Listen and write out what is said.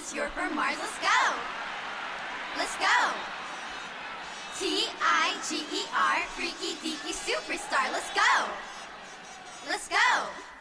It's your for Mars. Let's go. Let's go. Tiger, freaky deaky superstar. Let's go. Let's go.